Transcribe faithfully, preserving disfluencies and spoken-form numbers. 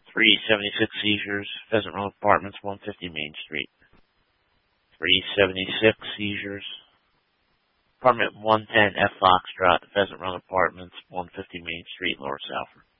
three seventy-six seizures, Pheasant Run Apartments, one fifty Main Street. three seventy-six seizures. Apartment one ten F Foxtrot, Pheasant Run Apartments, one fifty Main Street, Lower Salford.